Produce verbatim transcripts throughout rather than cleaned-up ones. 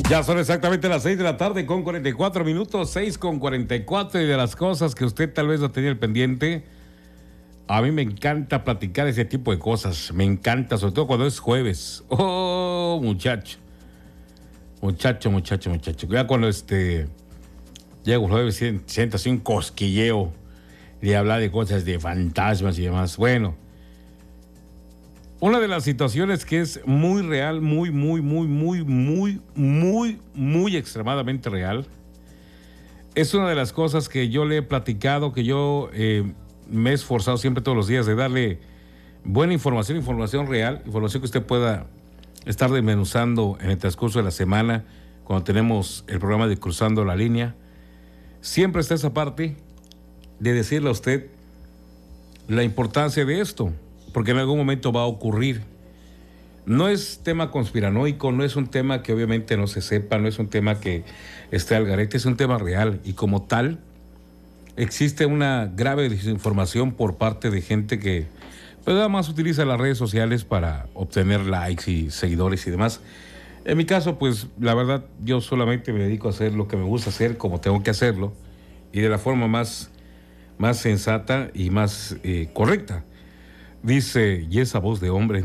Ya son exactamente las seis de la tarde con cuarenta y cuatro minutos, seis con cuarenta y cuatro, y de las cosas que usted tal vez no tenía el pendiente, a mí me encanta platicar ese tipo de cosas, me encanta, sobre todo cuando es jueves. Oh, muchacho, muchacho, muchacho, muchacho, ya cuando este, llega el jueves, sienta así un cosquilleo de hablar de cosas de fantasmas y demás. Bueno, una de las situaciones que es muy real, muy, muy, muy, muy, muy, muy, muy extremadamente real, es una de las cosas que yo le he platicado, que yo eh, me he esforzado siempre todos los días de darle buena información, información real, información que usted pueda estar desmenuzando en el transcurso de la semana, cuando tenemos el programa de Cruzando la Línea. Siempre está esa parte de decirle a usted la importancia de esto, porque en algún momento va a ocurrir. No es tema conspiranoico, no es un tema que obviamente no se sepa, no es un tema que esté al garete, es un tema real, y como tal existe una grave desinformación por parte de gente que pues nada más utiliza las redes sociales para obtener likes y seguidores y demás. En mi caso, pues la verdad, yo solamente me dedico a hacer lo que me gusta hacer, como tengo que hacerlo, y de la forma más, más sensata y más eh, correcta. Dice, y esa voz de hombre.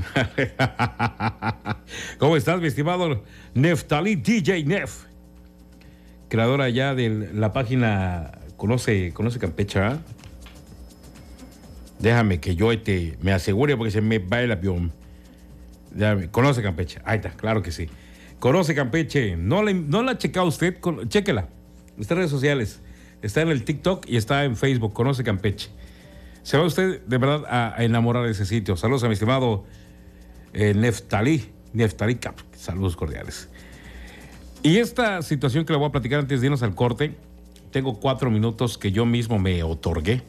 ¿Cómo estás, mi estimado Neftali D J Nef? Creadora ya de la página Conoce, Conoce Campeche, ¿eh? Déjame que yo este, me asegure porque se me va el avión. Déjame, Conoce Campeche, ahí está, claro que sí. Conoce Campeche, no la, no la ha checado usted, con, chéquela. Está en redes sociales, está en el TikTok y está en Facebook, Conoce Campeche. Se va usted de verdad a, a enamorar de ese sitio. Saludos a mi estimado eh, Neftali, Neftali Cap, saludos cordiales. Y esta situación que le voy a platicar antes de irnos al corte, tengo cuatro minutos que yo mismo me otorgué.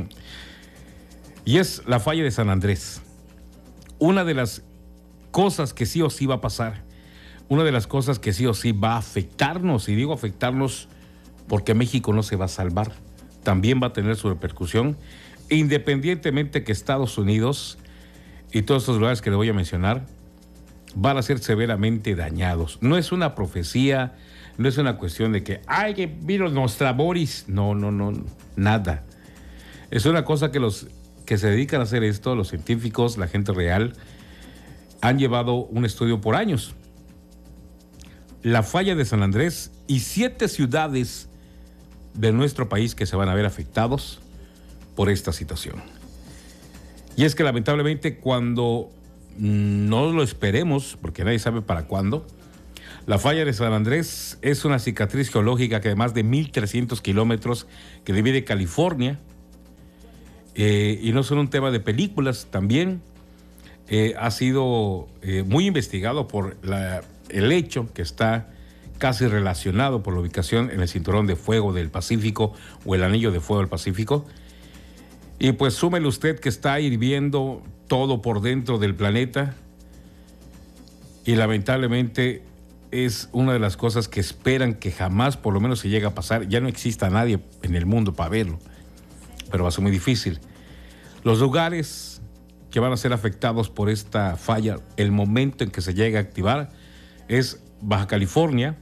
Y es la falla de San Andrés. Una de las cosas que sí o sí va a pasar, una de las cosas que sí o sí va a afectarnos, y digo afectarnos porque México no se va a salvar, también va a tener su repercusión, independientemente que Estados Unidos y todos estos lugares que le voy a mencionar van a ser severamente dañados. No es una profecía, no es una cuestión de que, ay, que vino nuestra Boris. No, no, no, nada. Es una cosa que los que se dedican a hacer esto, los científicos, la gente real, han llevado un estudio por años. La falla de San Andrés y siete ciudades de nuestro país que se van a ver afectados por esta situación. Y es que lamentablemente cuando no lo esperemos, porque nadie sabe para cuándo, la falla de San Andrés es una cicatriz geológica que de más de mil trescientos kilómetros que divide California, eh, y no solo un tema de películas, también eh, ha sido eh, muy investigado por la, el hecho que está casi relacionado por la ubicación en el cinturón de fuego del Pacífico o el anillo de fuego del Pacífico. Y pues súmele usted que está hirviendo todo por dentro del planeta, y lamentablemente es una de las cosas que esperan que jamás, por lo menos si llega a pasar, ya no exista nadie en el mundo para verlo, pero va a ser muy difícil. Los lugares que van a ser afectados por esta falla, el momento en que se llegue a activar, es Baja California,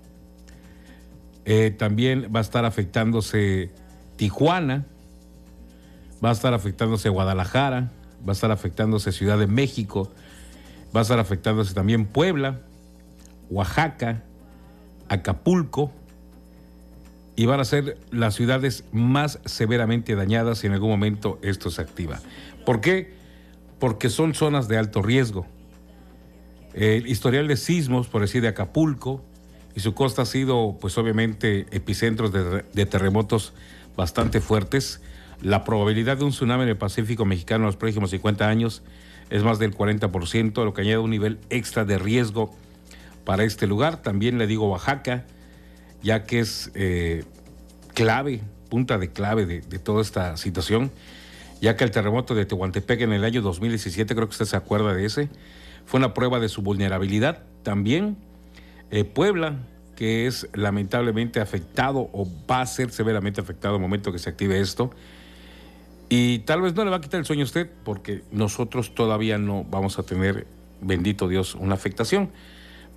eh, también va a estar afectándose Tijuana, va a estar afectándose Guadalajara, va a estar afectándose Ciudad de México, va a estar afectándose también Puebla, Oaxaca, Acapulco, y van a ser las ciudades más severamente dañadas si en algún momento esto se activa. ¿Por qué? Porque son zonas de alto riesgo. El historial de sismos, por decir, de Acapulco y su costa ha sido, pues obviamente, epicentros de, de terremotos bastante fuertes. La probabilidad de un tsunami en el Pacífico mexicano en los próximos cincuenta años es más del cuarenta por ciento, lo que añade un nivel extra de riesgo para este lugar. También le digo Oaxaca, ya que es eh, clave, punta de clave de, de toda esta situación, ya que el terremoto de Tehuantepec en el año dos mil diecisiete, creo que usted se acuerda de ese, fue una prueba de su vulnerabilidad. También eh, Puebla, que es lamentablemente afectado o va a ser severamente afectado al momento que se active esto. Y tal vez no le va a quitar el sueño a usted, porque nosotros todavía no vamos a tener, bendito Dios, una afectación.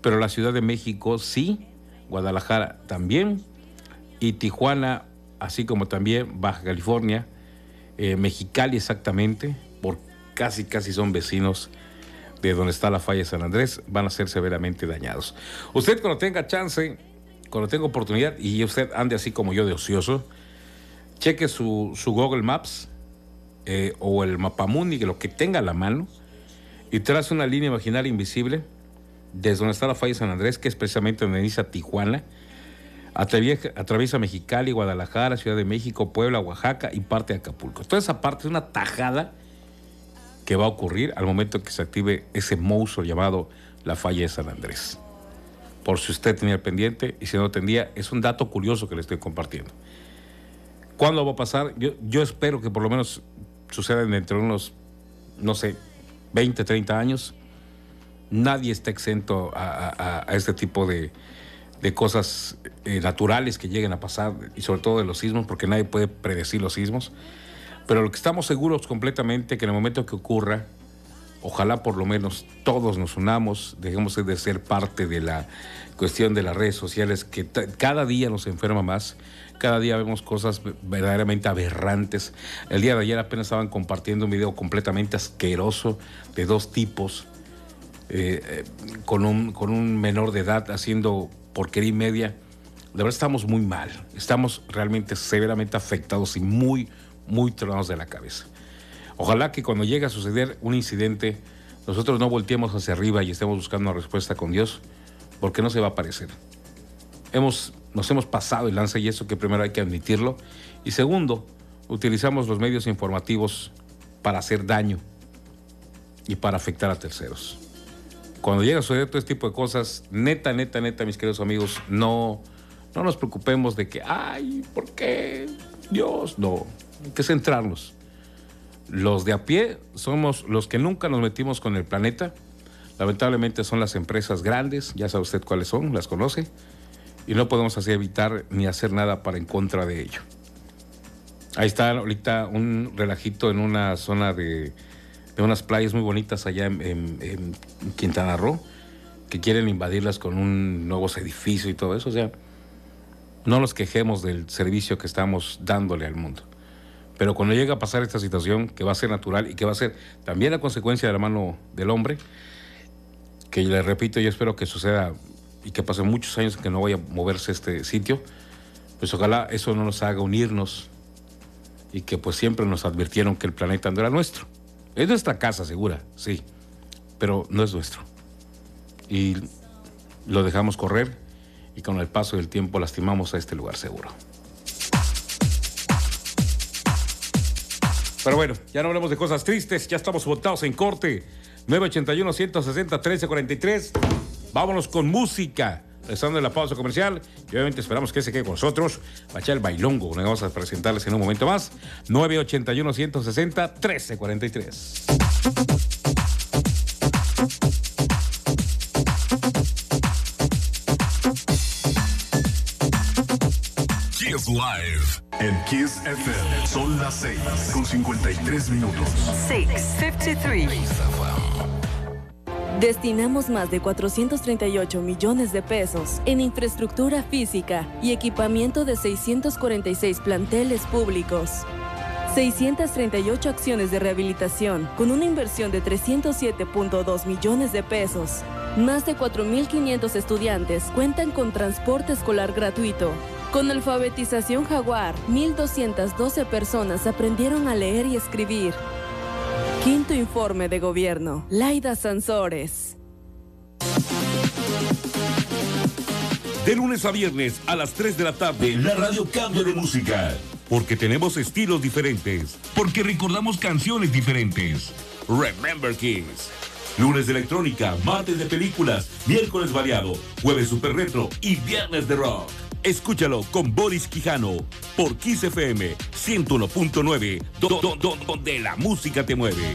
pero la Ciudad de México sí, Guadalajara también, y Tijuana, así como también Baja California, eh, Mexicali exactamente, por casi casi son vecinos de donde está la falla de San Andrés, van a ser severamente dañados. Usted cuando tenga chance, cuando tenga oportunidad, y usted ande así como yo de ocioso, cheque su, su Google Maps eh, o el Mapamundi, lo que tenga a la mano, y trace una línea imaginaria invisible desde donde está la falla de San Andrés, que es precisamente donde inicia Tijuana, atraviesa, atraviesa Mexicali, Guadalajara, Ciudad de México, Puebla, Oaxaca y parte de Acapulco. Toda esa parte es una tajada que va a ocurrir al momento que se active ese monstruo llamado la falla de San Andrés. Por si usted tenía el pendiente, y si no tendría, es un dato curioso que le estoy compartiendo. ¿Cuándo va a pasar? Yo, yo espero que por lo menos suceda dentro de unos, no sé, veinte, treinta años. Nadie está exento a, a, a este tipo de, de cosas eh, naturales que lleguen a pasar, y sobre todo de los sismos, porque nadie puede predecir los sismos. Pero lo que estamos seguros completamente que en el momento que ocurra, ojalá por lo menos todos nos unamos, dejemos de ser parte de la cuestión de las redes sociales, que t- cada día nos enferma más, cada día vemos cosas verdaderamente aberrantes. El día de ayer apenas estaban compartiendo un video completamente asqueroso de dos tipos eh, eh, con, un, con un menor de edad haciendo porquería y media. De verdad estamos muy mal, estamos realmente severamente afectados y muy, muy tronados de la cabeza. Ojalá que cuando llegue a suceder un incidente, nosotros no volteemos hacia arriba y estemos buscando una respuesta con Dios, porque no se va a aparecer. Hemos, nos hemos pasado el lance, y eso que primero hay que admitirlo. Y segundo, utilizamos los medios informativos para hacer daño y para afectar a terceros. Cuando llega a suceder todo este tipo de cosas, neta, neta, neta, mis queridos amigos, no, no nos preocupemos de que, ay, ¿por qué? Dios, no, hay que centrarnos. Los de a pie somos los que nunca nos metimos con el planeta. Lamentablemente son las empresas grandes, ya sabe usted cuáles son, las conoce, y no podemos así evitar ni hacer nada para en contra de ello. Ahí está ahorita un relajito en una zona de, de unas playas muy bonitas allá en, en, en Quintana Roo, que quieren invadirlas con un nuevo edificio y todo eso. O sea, no nos quejemos del servicio que estamos dándole al mundo. Pero cuando llega a pasar esta situación, que va a ser natural y que va a ser también la consecuencia de la mano del hombre, que le repito, yo espero que suceda y que pasen muchos años que no vaya a moverse este sitio, pues ojalá eso no nos haga unirnos, y que pues siempre nos advirtieron que el planeta no era nuestro. Es nuestra casa segura, sí, pero no es nuestro. Y lo dejamos correr, y con el paso del tiempo lastimamos a este lugar seguro. Pero bueno, ya no hablemos de cosas tristes, ya estamos botados en corte. nueve ochenta y uno, ciento sesenta, trece cuarenta y tres. Vámonos con música. Regresando de la pausa comercial, y obviamente esperamos que se quede con nosotros. Va a echar el bailongo, nos vamos a presentarles en un momento más. nueve ochenta y uno, ciento sesenta, trece cuarenta y tres. Kiss Live en Kiss F M. Son las seis con cincuenta y tres minutos. seis cincuenta y tres. Destinamos más de cuatrocientos treinta y ocho millones de pesos en infraestructura física y equipamiento de seiscientos cuarenta y seis planteles públicos. seiscientas treinta y ocho acciones de rehabilitación con una inversión de trescientos siete punto dos millones de pesos. Más de cuatro mil quinientos estudiantes cuentan con transporte escolar gratuito. Con alfabetización Jaguar, mil doscientas doce personas aprendieron a leer y escribir. Quinto informe de gobierno. Laida Sansores. De lunes a viernes a las tres de la tarde, la radio cambia de música. Porque tenemos estilos diferentes. Porque recordamos canciones diferentes. Remember Kiss. Lunes de electrónica, martes de películas, miércoles variado, jueves super retro y viernes de rock. Escúchalo con Boris Quijano por Kiss F M ciento uno punto nueve, do, do, do, donde la música te mueve.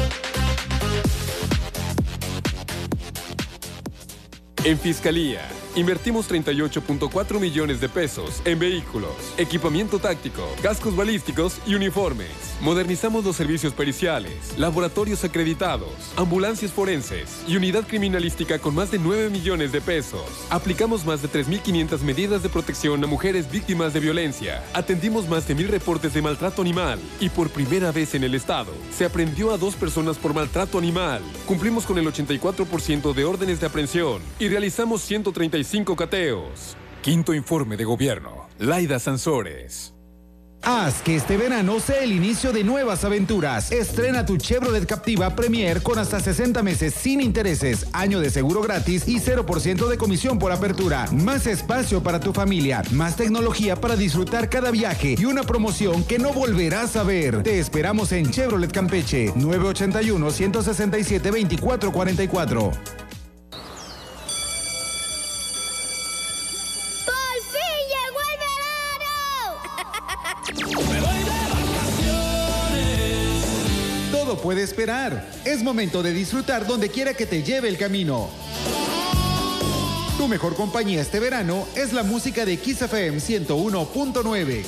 En Fiscalía, invertimos treinta y ocho punto cuatro millones de pesos en vehículos, equipamiento táctico, cascos balísticos y uniformes. Modernizamos los servicios periciales, laboratorios acreditados, ambulancias forenses y unidad criminalística con más de nueve millones de pesos. Aplicamos más de tres mil quinientas medidas de protección a mujeres víctimas de violencia. Atendimos más de mil reportes de maltrato animal y por primera vez en el estado se aprendió a dos personas por maltrato animal. Cumplimos con el ochenta y cuatro por ciento de órdenes de aprehensión y realizamos ciento treinta y cinco cateos. Quinto informe de gobierno. Laida Sansores. Haz que este verano sea el inicio de nuevas aventuras. Estrena tu Chevrolet Captiva Premier con hasta sesenta meses sin intereses, año de seguro gratis y cero por ciento de comisión por apertura. Más espacio para tu familia, más tecnología para disfrutar cada viaje y una promoción que no volverás a ver. Te esperamos en Chevrolet Campeche, nueve ochenta y uno, ciento sesenta y siete, veinticuatro cuarenta y cuatro. Todo puede esperar. Es momento de disfrutar donde quiera que te lleve el camino. Tu mejor compañía este verano es la música de Kiss F M ciento uno punto nueve.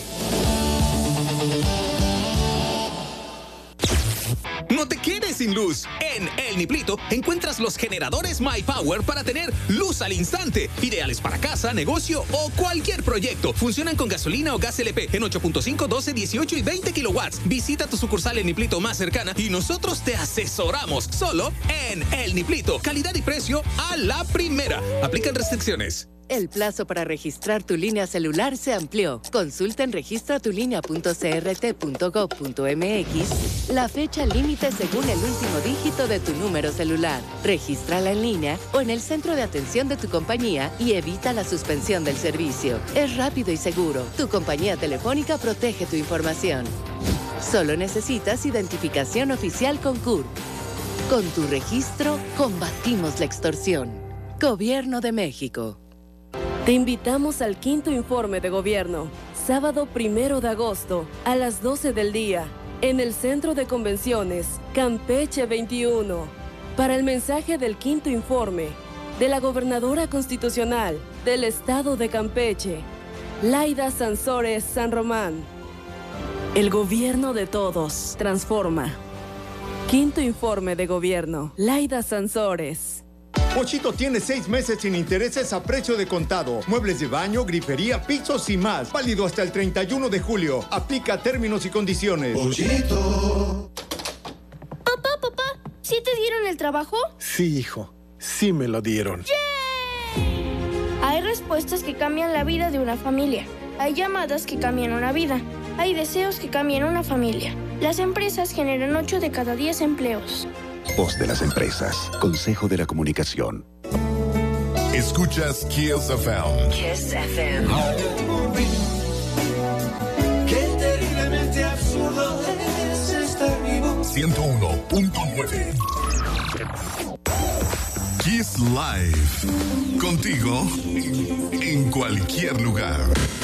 No te quedes sin luz. En El Niplito encuentras los generadores MyPower para tener luz al instante. Ideales para casa, negocio o cualquier proyecto. Funcionan con gasolina o gas L P en ocho punto cinco, doce, dieciocho y veinte kilowatts. Visita tu sucursal El Niplito más cercana y nosotros te asesoramos. Solo en El Niplito. Calidad y precio a la primera. Aplican restricciones. El plazo para registrar tu línea celular se amplió. Consulta en registra tu línea punto c r t punto gov punto m x la fecha límite según el último dígito de tu número celular. Regístrala en línea o en el centro de atención de tu compañía y evita la suspensión del servicio. Es rápido y seguro. Tu compañía telefónica protege tu información. Solo necesitas identificación oficial con C U R. Con tu registro, combatimos la extorsión. Gobierno de México. Te invitamos al quinto informe de gobierno, sábado primero de agosto, a las doce del día, en el Centro de Convenciones, Campeche veintiuno, para el mensaje del quinto informe de la gobernadora constitucional del estado de Campeche, Laida Sansores San Román. El gobierno de todos transforma. Quinto informe de gobierno, Laida Sansores. Pochito tiene seis meses sin intereses a precio de contado. Muebles de baño, grifería, pisos y más. Válido hasta el treinta y uno de julio. Aplica términos y condiciones. Pochito. Papá, papá, ¿sí te dieron el trabajo? Sí, hijo. Sí me lo dieron. ¡Yay! Hay respuestas que cambian la vida de una familia. Hay llamadas que cambian una vida. Hay deseos que cambian una familia. Las empresas generan ocho de cada diez empleos. Voz de las empresas. Consejo de la Comunicación. Escuchas Kiss F M. Kiss F M. Qué terriblemente absurdo es estar vivo. ciento uno punto nueve. Kiss Live. Contigo en cualquier lugar.